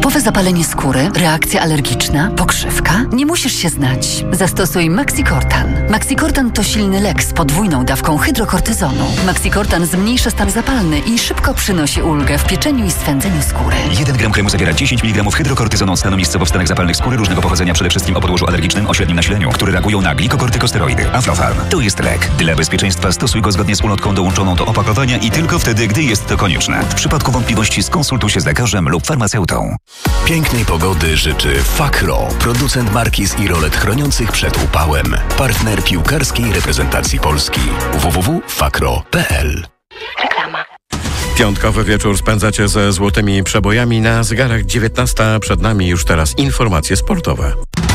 Typowe zapalenie skóry, reakcja alergiczna, pokrzywka? Nie musisz się znać. Zastosuj Maxicortan. Maxicortan to silny lek z podwójną dawką hydrokortyzonu. Maxicortan zmniejsza stan zapalny i szybko przynosi ulgę w pieczeniu i swędzeniu skóry. 1 gram kremu zawiera 10 mg hydrokortyzonu od stanu miejscowo w stanach zapalnych skóry różnego pochodzenia, przede wszystkim o podłożu alergicznym o średnim nasileniu, które reagują na glikokortykosteroidy. Aflofarm to jest lek. Dla bezpieczeństwa stosuj go zgodnie z ulotką dołączoną do opakowania i tylko wtedy, gdy jest to konieczne. W przypadku wątpliwości skonsultuj się z lekarzem lub farmaceutą. Pięknej pogody życzy Fakro, producent markiz i rolet chroniących przed upałem. Partner piłkarskiej reprezentacji Polski. www.fakro.pl. Reklama. Piątkowy wieczór spędzacie ze złotymi przebojami. Na zegarach 19. Przed nami już teraz informacje sportowe.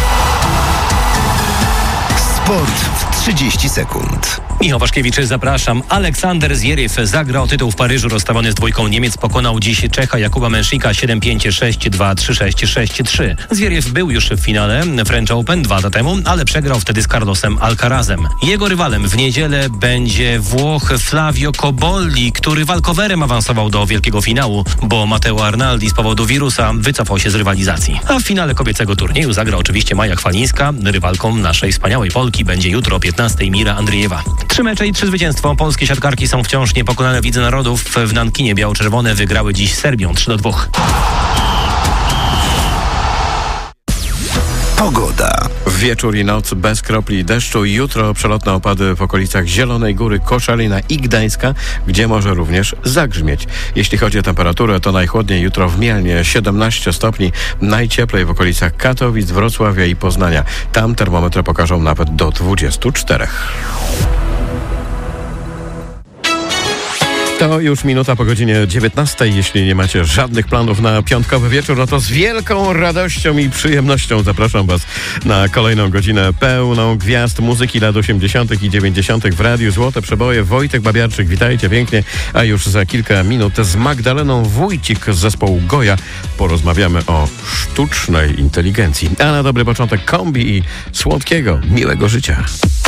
Sport w 30 sekund. Michał Waszkiewicz, zapraszam. Aleksander Zverev zagrał tytuł w Paryżu. Rozstawiony z dwójką Niemiec pokonał dziś Czecha Jakuba Męsika 7-5, 6-2, 3-6, 6-3. Zverev był już w finale French Open 2 lata temu, ale przegrał wtedy z Carlosem Alcarazem. Jego rywalem w niedzielę będzie Włoch Flavio Cobolli, który walkowerem awansował do wielkiego finału, bo Matteo Arnaldi z powodu wirusa wycofał się z rywalizacji. A w finale kobiecego turnieju zagra oczywiście Maja Chwalińska. Rywalką naszej wspaniałej Polki będzie jutro o 15:00 Mira Andriejewa. 3 mecze i 3 zwycięstwa. Polskie siatkarki są wciąż niepokonane w Lidze Narodów. W Nankinie biało-czerwone wygrały dziś z Serbią 3-2. Pogoda. Wieczór i noc bez kropli deszczu. Jutro przelotne opady w okolicach Zielonej Góry, Koszalina i Gdańska, gdzie może również zagrzmieć. Jeśli chodzi o temperaturę, to najchłodniej jutro w Mielnie 17 stopni, najcieplej w okolicach Katowic, Wrocławia i Poznania. Tam termometry pokażą nawet do 24. To już minuta po godzinie 19. Jeśli nie macie żadnych planów na piątkowy wieczór, no to z wielką radością i przyjemnością zapraszam Was na kolejną godzinę pełną gwiazd muzyki lat 80. i 90. w Radiu Złote Przeboje. Wojtek Babiarczyk, witajcie pięknie, a już za kilka minut z Magdaleną Wójcik z zespołu Goja porozmawiamy o sztucznej inteligencji. A na dobry początek kombi i słodkiego, miłego życia.